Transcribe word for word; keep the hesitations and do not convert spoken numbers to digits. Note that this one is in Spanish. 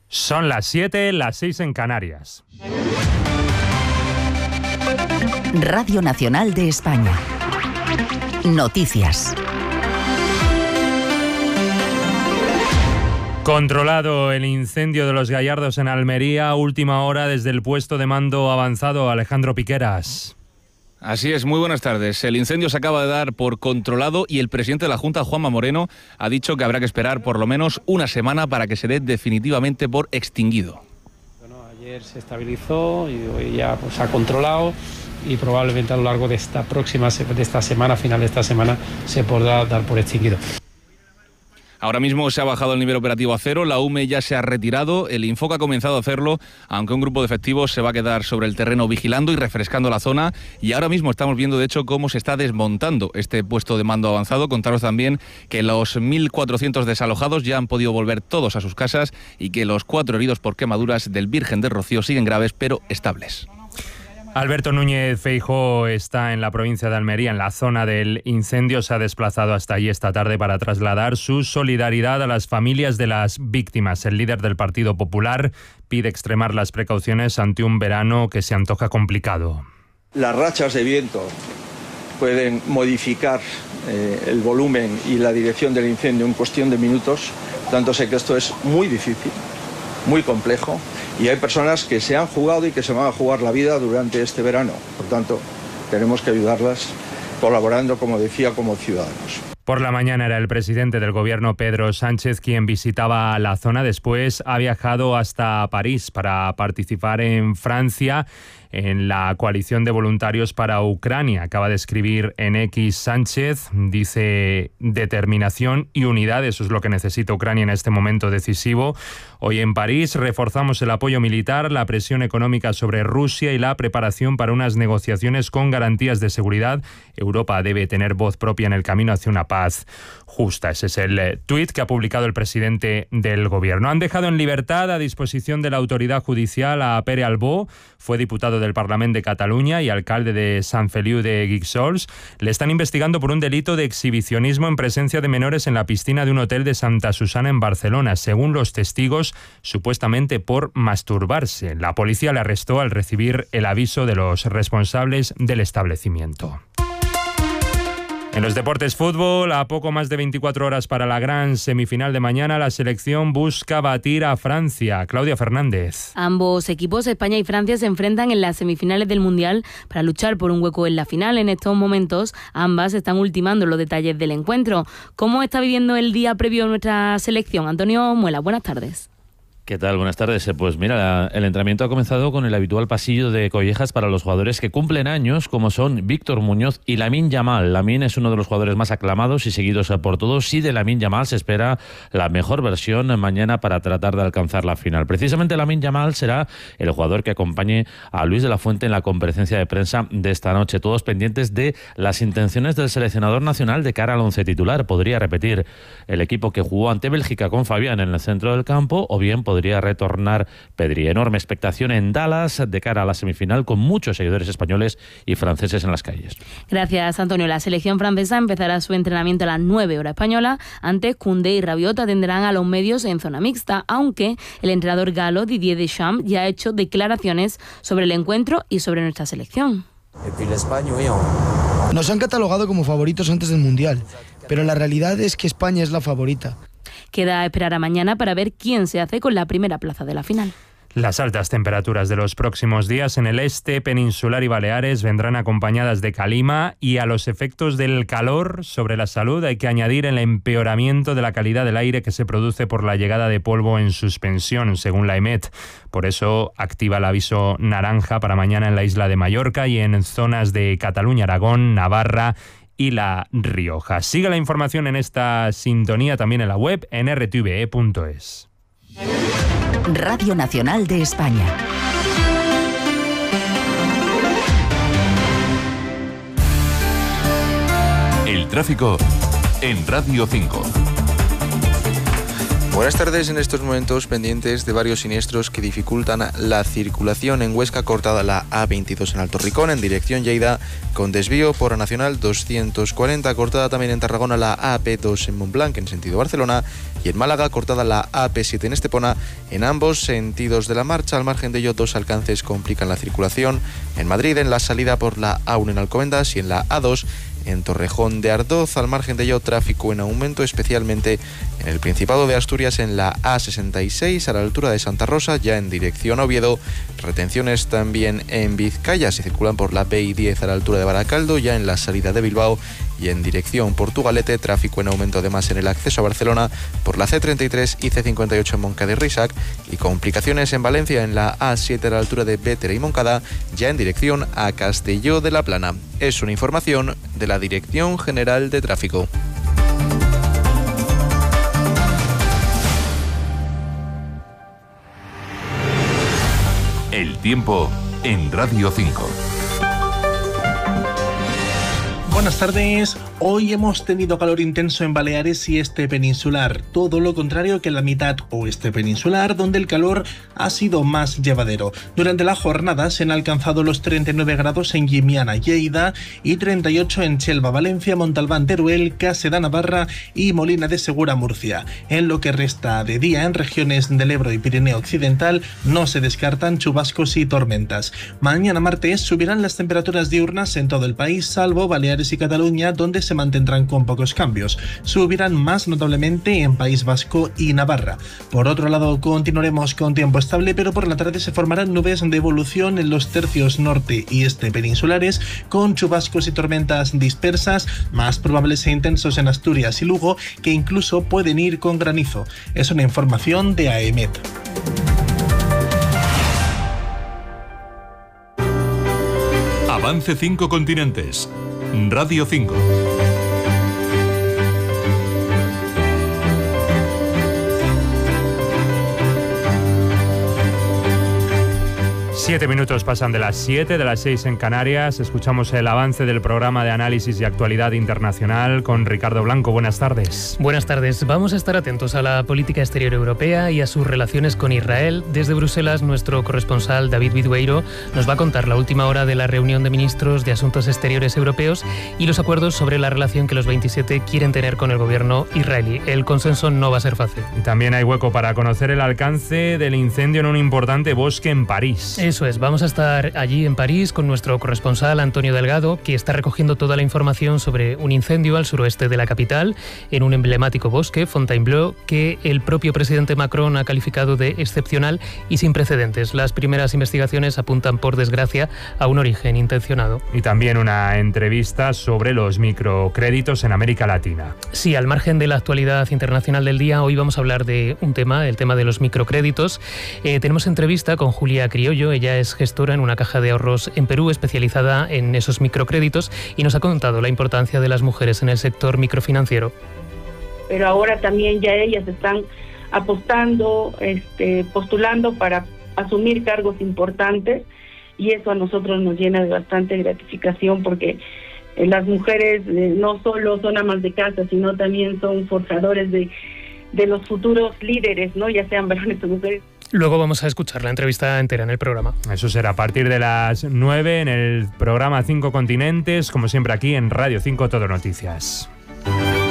Son las siete, las seis en Canarias. Radio Nacional de España. Noticias. Controlado el incendio de los Gallardos en Almería, última hora desde el puesto de mando avanzado. Alejandro Piqueras. Así es, muy buenas tardes. El incendio se acaba de dar por controlado y el presidente de la Junta, Juanma Moreno, ha dicho que habrá que esperar por lo menos una semana para que se dé definitivamente por extinguido. Bueno, ayer se estabilizó y hoy ya pues, se ha controlado y probablemente a lo largo de esta próxima de esta semana, final de esta semana, se podrá dar por extinguido. Ahora mismo se ha bajado el nivel operativo a cero, la U M E ya se ha retirado, el Infoca ha comenzado a hacerlo, aunque un grupo de efectivos se va a quedar sobre el terreno vigilando y refrescando la zona, y ahora mismo estamos viendo de hecho cómo se está desmontando este puesto de mando avanzado. Contaros también que los mil cuatrocientos desalojados ya han podido volver todos a sus casas y que los cuatro heridos por quemaduras del Virgen del Rocío siguen graves pero estables. Alberto Núñez Feijóo está en la provincia de Almería, en la zona del incendio. Se ha desplazado hasta allí esta tarde para trasladar su solidaridad a las familias de las víctimas. El líder del Partido Popular pide extremar las precauciones ante un verano que se antoja complicado. Las rachas de viento pueden modificar eh, el volumen y la dirección del incendio en cuestión de minutos. Tanto sé que esto es muy difícil, muy complejo. Y hay personas que se han jugado y que se van a jugar la vida durante este verano. Por tanto, tenemos que ayudarlas colaborando, como decía, como ciudadanos. Por la mañana era el presidente del gobierno, Pedro Sánchez, quien visitaba la zona. Después ha viajado hasta París para participar en Francia en la coalición de voluntarios para Ucrania. Acaba de escribir en X Sánchez, dice determinación y unidad, eso es lo que necesita Ucrania en este momento decisivo. Hoy en París reforzamos el apoyo militar, la presión económica sobre Rusia y la preparación para unas negociaciones con garantías de seguridad. Europa debe tener voz propia en el camino hacia una paz justa. Ese es el tuit que ha publicado el presidente del gobierno. Han dejado en libertad a disposición de la autoridad judicial a Pere Albó, fue diputado del Parlamento de Cataluña y alcalde de Sant Feliu de Guíxols. Le están investigando por un delito de exhibicionismo en presencia de menores en la piscina de un hotel de Santa Susana en Barcelona. Según los testigos, supuestamente por masturbarse. La policía le arrestó al recibir el aviso de los responsables del establecimiento. En los deportes, fútbol, a poco más de veinticuatro horas para la gran semifinal de mañana, la selección busca batir a Francia. Claudia Fernández. Ambos equipos, España y Francia, se enfrentan en las semifinales del Mundial para luchar por un hueco en la final. En estos momentos, ambas están ultimando los detalles del encuentro. ¿Cómo está viviendo el día previo a nuestra selección? Antonio Muela, buenas tardes. ¿Qué tal? Buenas tardes. Pues mira, el entrenamiento ha comenzado con el habitual pasillo de collejas para los jugadores que cumplen años, como son Víctor Muñoz y Lamine Yamal. Lamine es uno de los jugadores más aclamados y seguidos por todos, y de Lamine Yamal se espera la mejor versión mañana para tratar de alcanzar la final. Precisamente Lamine Yamal será el jugador que acompañe a Luis de la Fuente en la comparecencia de prensa de esta noche. Todos pendientes de las intenciones del seleccionador nacional de cara al once titular. Podría repetir el equipo que jugó ante Bélgica con Fabián en el centro del campo, o bien podría podría retornar Pedri. Enorme expectación en Dallas de cara a la semifinal, con muchos seguidores españoles y franceses en las calles. Gracias, Antonio. La selección francesa empezará su entrenamiento a las nueve hora española. Antes, Koundé y Rabiot atenderán a los medios en zona mixta, aunque el entrenador galo Didier Deschamps ya ha hecho declaraciones sobre el encuentro y sobre nuestra selección. Nos han catalogado como favoritos antes del Mundial, pero la realidad es que España es la favorita. Queda esperar a mañana para ver quién se hace con la primera plaza de la final. Las altas temperaturas de los próximos días en el este peninsular y Baleares vendrán acompañadas de calima, y a los efectos del calor sobre la salud hay que añadir el empeoramiento de la calidad del aire que se produce por la llegada de polvo en suspensión, según la EMET. Por eso activa el aviso naranja para mañana en la isla de Mallorca y en zonas de Cataluña, Aragón, Navarra y La Rioja. Sigue la información en esta sintonía también en la web en r t v e punto es. Radio Nacional de España. El tráfico en Radio cinco. Buenas tardes. En estos momentos pendientes de varios siniestros que dificultan la circulación. En Huesca, cortada la A veintidós en Alto Ricón en dirección Lleida con desvío por la Nacional doscientos cuarenta, cortada también en Tarragona la A P dos en Montblanc en sentido Barcelona, y en Málaga cortada la A P siete en Estepona en ambos sentidos de la marcha. Al margen de ello, dos alcances complican la circulación en Madrid, en la salida por la A uno en Alcobendas y en la A dos en Torrejón de Ardoz. Al margen de ello, tráfico en aumento, especialmente en el Principado de Asturias, en la A sesenta y seis a la altura de Santa Rosa, ya en dirección a Oviedo. Retenciones también en Vizcaya, se circulan por la B I diez a la altura de Baracaldo, ya en la salida de Bilbao, y en dirección Portugalete, tráfico en aumento además en el acceso a Barcelona por la C treinta y tres y C cincuenta y ocho en Moncada y Risac, y complicaciones en Valencia en la A siete a la altura de Bétera y Moncada, ya en dirección a Castelló de la Plana. Es una información de la Dirección General de Tráfico. El tiempo en Radio cinco. Buenas tardes. Hoy hemos tenido calor intenso en Baleares y este peninsular, todo lo contrario que en la mitad oeste peninsular, donde el calor ha sido más llevadero. Durante la jornada se han alcanzado los treinta y nueve grados en Llimiana, Lleida, y treinta y ocho en Chelva, Valencia, Montalbán, Teruel, Cáseda, Navarra y Molina de Segura, Murcia. En lo que resta de día, en regiones del Ebro y Pirineo Occidental no se descartan chubascos y tormentas. Mañana martes subirán las temperaturas diurnas en todo el país, salvo Baleares y Cataluña, donde se mantendrán con pocos cambios. Subirán más notablemente en País Vasco y Navarra. Por otro lado, continuaremos con tiempo estable, pero por la tarde se formarán nubes de evolución en los tercios norte y este peninsulares, con chubascos y tormentas dispersas, más probables e intensos en Asturias y Lugo, que incluso pueden ir con granizo. Es una información de A E M E T. Avance cinco continentes. Radio cinco. Siete minutos pasan de las siete, de las seis en Canarias. Escuchamos el avance del programa de análisis y actualidad internacional con Ricardo Blanco. Buenas tardes. Buenas tardes. Vamos a estar atentos a la política exterior europea y a sus relaciones con Israel. Desde Bruselas, nuestro corresponsal David Vidueiro nos va a contar la última hora de la reunión de ministros de Asuntos Exteriores europeos y los acuerdos sobre la relación que los veintisiete quieren tener con el gobierno israelí. El consenso no va a ser fácil. Y también hay hueco para conocer el alcance del incendio en un importante bosque en París. Eso es, vamos a estar allí en París con nuestro corresponsal Antonio Delgado, que está recogiendo toda la información sobre un incendio al suroeste de la capital, en un emblemático bosque, Fontainebleau, que el propio presidente Macron ha calificado de excepcional y sin precedentes. Las primeras investigaciones apuntan, por desgracia, a un origen intencionado. Y también una entrevista sobre los microcréditos en América Latina. Sí, al margen de la actualidad internacional del día, hoy vamos a hablar de un tema, el tema de los microcréditos. Eh, tenemos entrevista con Julia Criollo. Ella es gestora en una caja de ahorros en Perú especializada en esos microcréditos y nos ha contado la importancia de las mujeres en el sector microfinanciero. Pero ahora también ya ellas están apostando, este, postulando para asumir cargos importantes, y eso a nosotros nos llena de bastante gratificación, porque eh, las mujeres eh, no solo son amas de casa, sino también son forjadores de, de los futuros líderes, ¿no? Ya sean varones o mujeres. Luego vamos a escuchar la entrevista entera en el programa. Eso será a partir de las nueve en el programa Cinco Continentes, como siempre aquí en Radio cinco Todo Noticias.